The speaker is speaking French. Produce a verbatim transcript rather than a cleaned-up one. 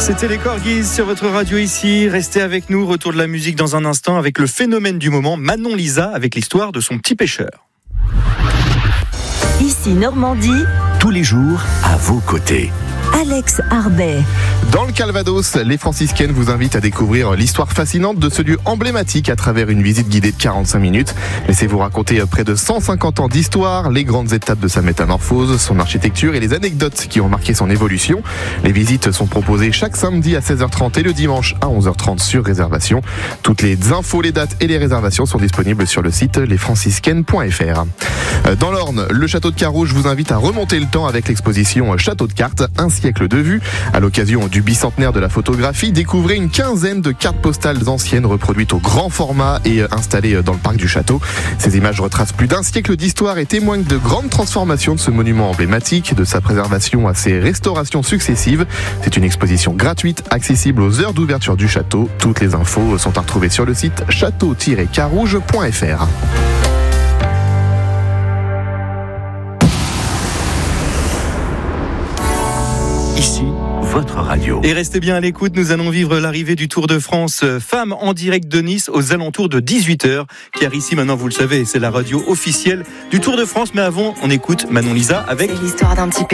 C'était les Corgis sur votre radio ici. Restez avec nous. Retour de la musique dans un instant avec le phénomène du moment, Manon Lisa, avec l'histoire de son petit pêcheur. Ici Normandie, tous les jours à vos côtés. Alex Arbet. Dans le Calvados, les franciscaines vous invitent à découvrir l'histoire fascinante de ce lieu emblématique à travers une visite guidée de quarante-cinq minutes. Laissez-vous raconter près de cent cinquante ans d'histoire, les grandes étapes de sa métamorphose, son architecture et les anecdotes qui ont marqué son évolution. Les visites sont proposées chaque samedi à seize heures trente et le dimanche à onze heures trente sur réservation. Toutes les infos, les dates et les réservations sont disponibles sur le site les franciscaines point f r. Dans l'Orne, le château de Carouge vous invite à remonter le temps avec l'exposition Château de cartes, un siècle de vue. À l'occasion du bicentenaire de la photographie, découvrez une quinzaine de cartes postales anciennes reproduites au grand format et installées dans le parc du château. Ces images retracent plus d'un siècle d'histoire et témoignent de grandes transformations de ce monument emblématique, de sa préservation à ses restaurations successives. C'est une exposition gratuite, accessible aux heures d'ouverture du château. Toutes les infos sont à retrouver sur le site château tiret carouge point f r. Ici, votre radio. Et restez bien à l'écoute, nous allons vivre l'arrivée du Tour de France Femmes en direct de Nice aux alentours de dix-huit heures. Car ici, maintenant, vous le savez, c'est la radio officielle du Tour de France. Mais avant, on écoute Manon Lisa avec... C'est l'histoire d'un petit